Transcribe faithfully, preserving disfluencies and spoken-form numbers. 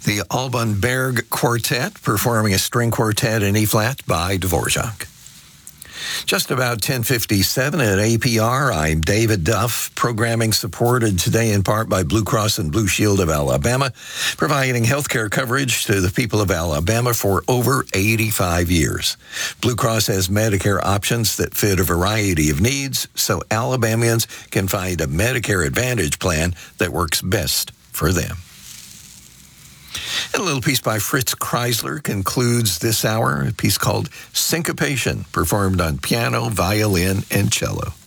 The Alban Berg Quartet performing a string quartet in E-flat by Dvorak. Just about ten fifty-seven at A P R, I'm David Duff, programming supported today in part by Blue Cross and Blue Shield of Alabama, providing health care coverage to the people of Alabama for over eighty-five years. Blue Cross has Medicare options that fit a variety of needs, so Alabamians can find a Medicare Advantage plan that works best for them. And a little piece by Fritz Kreisler concludes this hour, a piece called Syncopation, performed on piano, violin, and cello.